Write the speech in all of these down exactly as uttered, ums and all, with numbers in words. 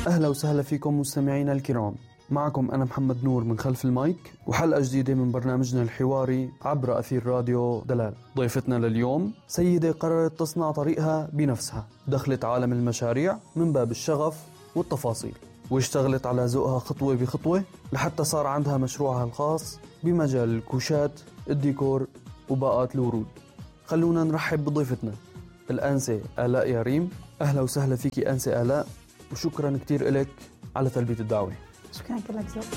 أهلا وسهلا فيكم مستمعينا الكرام، معكم أنا محمد نور من خلف المايك وحلقة جديدة من برنامجنا الحواري عبر أثير راديو دلال. ضيفتنا لليوم سيدة قررت تصنع طريقها بنفسها، دخلت عالم المشاريع من باب الشغف والتفاصيل، واشتغلت على ذوقها خطوة بخطوة لحتى صار عندها مشروعها الخاص بمجال الكوشات، الديكور وباقات الورود. خلونا نرحب بضيفتنا الأنسة آلاء ياريم. أهلا وسهلا فيكي أنسة آلاء، وشكرا كتير إلك على تلبية الدعوة. شكرا لك زوج.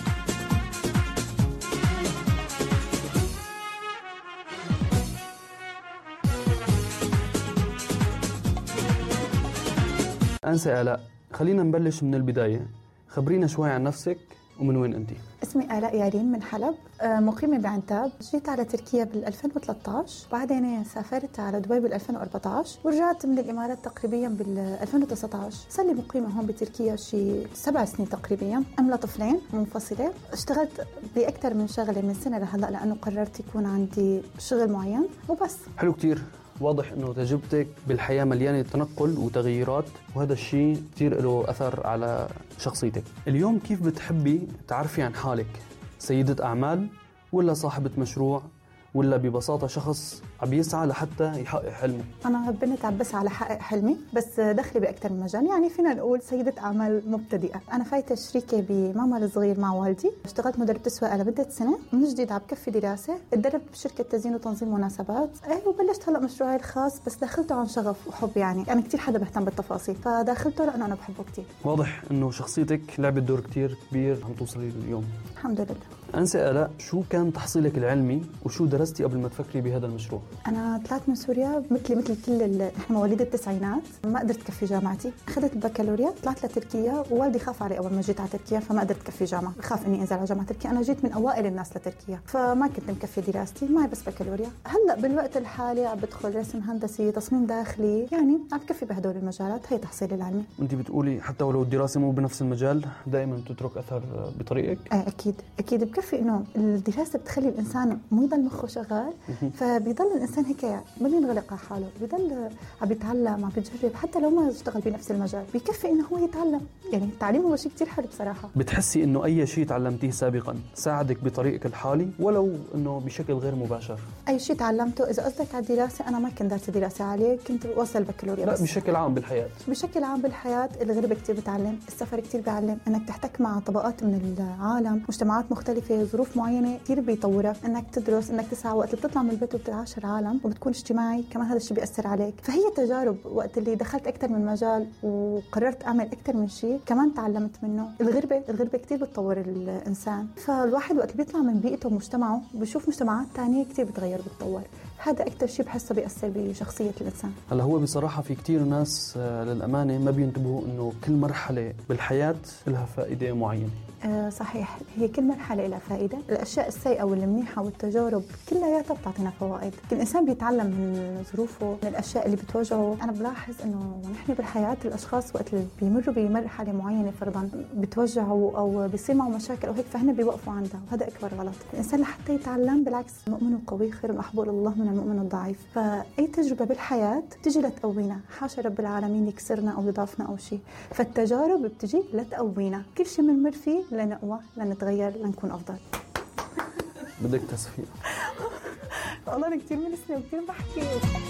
أنسة آلاء، خلينا نبلش من البداية، خبرينا شوي عن نفسك ومن وين أنتي؟ اسمي آلاء ياريم من حلب، مقيمة بعنتاب. جيت على تركيا بال ألفين وثلاثة عشر، بعدين سافرت على دبي بال ألفين وأربعة عشر، ورجعت من الإمارات تقريبا بال ألفين وتسعة عشر. صار لي مقيمة هون بتركيا شي سبع سنين تقريبا، أم طفلين منفصلة. اشتغلت بأكثر من شغلة من سنة لهلا لأنه قررت يكون عندي شغل معين وبس. حلو كتير. واضح أنه تجربتك بالحياة مليانة تنقل وتغييرات، وهذا الشيء كتير له أثر على شخصيتك. اليوم كيف بتحبي تعرفي عن حالك؟ سيدة أعمال ولا صاحبة مشروع ولا ببساطة شخص عم يسعى لحتى يحقق حلمه؟ أنا بنت عم بسعى لحقق حلمي، بس دخلي بأكثر من مجال، يعني فينا نقول سيدة أعمال مبتدئة. أنا فايتة شريكة بمعمل صغير مع والدي، اشتغلت مدربة سواقة لمدة سنة، من جديد عم بكفي دراسة، اتدرب بشركة تزيين وتنظيم مناسبات، ايه وبلشت هلا مشروعي الخاص، بس دخلته عن شغف وحب. يعني أنا كتير حدا بهتم بالتفاصيل، فدخلته لأنه أنا بحبه كتير. واضح إنه شخصيتك لعبت دور كتير كبير عم توصلي اليوم. الحمد لله. أنسة آلاء، شو كان تحصيلك العلمي وشو درستي قبل ما تفكري بهذا المشروع؟ أنا طلعت من سوريا مثلي مثل كل نحن مواليد التسعينات، ما قدرت كفي جامعتي، أخذت البكالوريا، طلعت لتركيا، ووالدي خاف علي أول ما جيت على تركيا، فما قدرت كفي جامعة، خاف إني أنزل على جامعة تركيا. أنا جيت من أوائل الناس لتركيا، فما كنت مكفي دراستي، معي بس بكالوريا. هلأ بالوقت الحالي عم بدخل رسم هندسي، تصميم داخلي، يعني عم بكفي بهدول المجالات. هي تحصيلي العلمي. أنت بتقولي حتى ولو الدراسة مو بنفس المجال دائما تترك أثر بطريقك؟ آه أكيد أكيد بكفي إنه الدراسة بتخلي الإنسان مو يضل مخه شغال، فبيضل الإنسان هيك ما بينغلق على حاله، بيضل عم بيتعلم، عم بيجرب، حتى لو ما اشتغل بنفس المجال بيكفي إنه هو يتعلم. يعني التعليم هو شيء كتير حلو بصراحة. بتحسي إنه أي شيء تعلمتيه سابقا ساعدك بطريقك الحالي ولو إنه بشكل غير مباشر؟ أي شيء تعلمته، إذا قصدك على الدراسة، أنا ما كنت دارسة دراسة عالية، كنت وصل بكالوريا لا بس. بشكل عام بالحياة. بشكل عام بالحياة الغربة كتير بتعلم، السفر كتير بيعلم، إنك تحتك مع طبقات من العالم، مجتمعات مختلفة، ظروف معينة كتير بيطورك، إنك تدرس، إنك تسعى. وقت اللي بتطلع من البيت وبتعاشر عالم وبتكون اجتماعي كمان، هذا الشيء بيأثر عليك. فهي تجارب. وقت اللي دخلت أكتر من مجال وقررت أعمل أكتر من شيء كمان تعلمت منه. الغربة الغربة كتير بتطور الإنسان، فالواحد وقت اللي بيطلع من بيئته ومجتمعه بيشوف مجتمعات تانية كتير بتغير وبتطور. هذا أكتر شيء بحسه بيأثر بشخصية الإنسان. هلا هو بصراحة في كتير ناس للأمانة ما بينتبهوا إنه كل مرحلة بالحياة لها فائدة معينة. أه صحيح، هي كل مرحلة لها فائدة. الأشياء السيئة والمنيحة والتجارب كلها بتعطينا فوائد. الإنسان بيتعلم من ظروفه، من الأشياء اللي بتواجهه. أنا بلاحظ إنه نحن بالحياة الأشخاص وقت اللي بيمروا بمرحلة معينة فرضاً بتوجعوا أو بيصير معه مشاكل أو هيك، فهنا بيوقفوا عندها، وهذا أكبر غلط. الإنسان لحتى يتعلم بالعكس، المؤمن القوي خير محبوب الله من المؤمن الضعيف. فأي تجربة بالحياة تجي لتقوينا، حاشا رب العالمين يكسرنا أو يضعفنا أو شيء. فالتجارب بتجي لتقوينا، كل شيء بنمر فيه لنقوى، لنتغير، لنكون أفضل. بدك تصفيق. والله أنا كتير من سنة وكتير بحكي.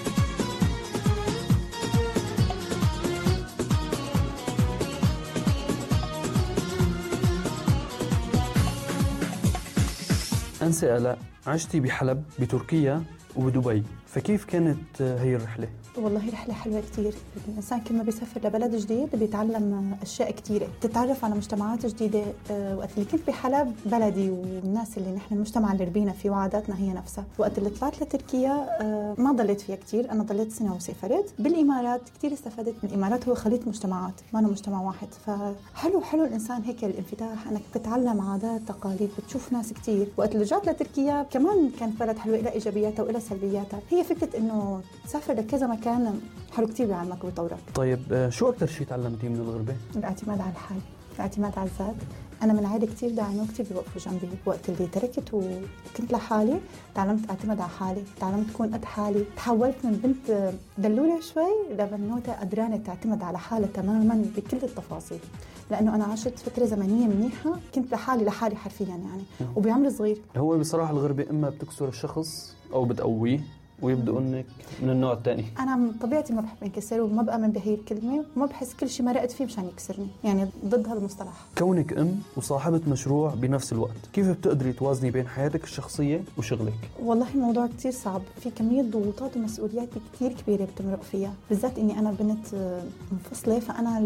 أنسة آلاء، عشتي بحلب بتركيا وبدبي، فكيف كانت هي الرحلة؟ والله رحلة حلوة كتير. الإنسان كل ما بيسافر لبلد جديد بيتعلم أشياء كتيرة، بتتعرف على مجتمعات جديدة. وقت اللي كنت بحلب بلدي والناس اللي نحن المجتمع اللي ربينا فيه وعاداتنا هي نفسها. وقت اللي طلعت لتركيا ما ضليت فيها كتير، أنا ضليت سنة وسافرت. بالإمارات كتير استفدت من الإمارات، هو خليط مجتمعات ما أنا مجتمع واحد. فحلو حلو الإنسان هيك الانفتاح، أنك بتتعلم عادات تقاليد، بتشوف ناس كتير. وقت اللي رجعت لتركيا كمان كانت بلد حلوة، إلى إيجابياتها وإلى سلبياتها. هي فكرة إنه تسافر لكذا مكان حلو كتير بيعلمك وبيطورك. طيب شو أكتر شيء تعلمتيه من الغربة؟ الاعتماد على الحال. الاعتماد على الذات. أنا من عائلة كتير داعمة وكتير بيوقفوا جنبي. وقت اللي تركت وكنت لحالي تعلمت أعتمد على حالي، تعلمت أكون قد حالي، تحولت من بنت دلولة شوي لبنوتة قدرانة تعتمد على حالها تماماً بكل التفاصيل، لأنه أنا عشت فترة زمنية منيحة كنت لحالي لحالي حرفياً يعني وبعمر صغير. هو بصراحة الغربة إما بتكسر الشخص أو بتقويه ويبدو أنك من النوع الثاني. أنا من طبيعتي ما بحب انكسر وما بأمن بهي الكلمة وما بحس كل شيء مرقت فيه مشان يكسرني، يعني ضد هالمصطلح. كونك أم وصاحبة مشروع بنفس الوقت، كيف بتقدري توازني بين حياتك الشخصية وشغلك؟ والله الموضوع كتير صعب، في كمية ضغوطات ومسؤوليات كتير كبيرة بتمرق فيها، بالذات إني أنا بنت منفصلة، فأنا